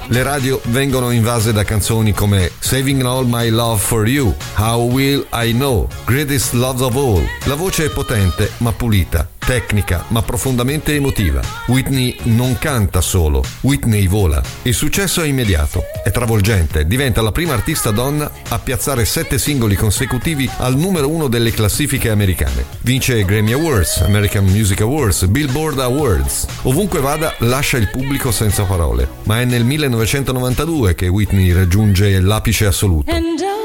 Le radio vengono invase da canzoni come Saving All My Love For You, How Will I Know, Greatest Love of All. La voce è potente ma pulita, tecnica ma profondamente emotiva. Whitney non canta solo, Whitney vola. Il successo è immediato, è travolgente, diventa la prima artista donna a piazzare 7 singoli consecutivi al numero 1 delle classifiche americane. Vince Grammy Awards, American Music Awards, Billboard Awards. Ovunque vada lascia il pubblico senza parole. Ma è nel 1992 che Whitney raggiunge l'apice assoluto.